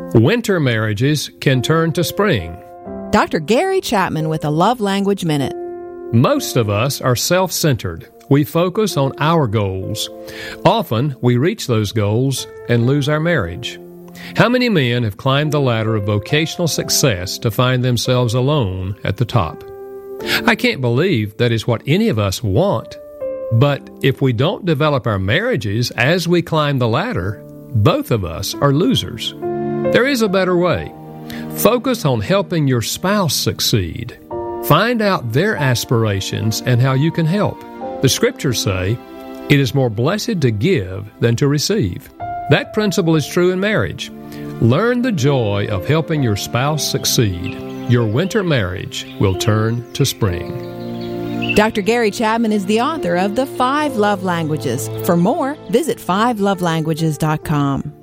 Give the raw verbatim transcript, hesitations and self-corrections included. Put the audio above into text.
Winter marriages can turn to spring. Doctor Gary Chapman with a Love Language Minute. Most of us are self-centered. We focus on our goals. Often, we reach those goals and lose our marriage. How many men have climbed the ladder of vocational success to find themselves alone at the top? I can't believe that is what any of us want. But if we don't develop our marriages as we climb the ladder, both of us are losers. There is a better way. Focus on helping your spouse succeed. Find out their aspirations and how you can help. The scriptures say, it is more blessed to give than to receive. That principle is true in marriage. Learn the joy of helping your spouse succeed. Your winter marriage will turn to spring. Doctor Gary Chapman is the author of The Five Love Languages. For more, visit five love languages dot com.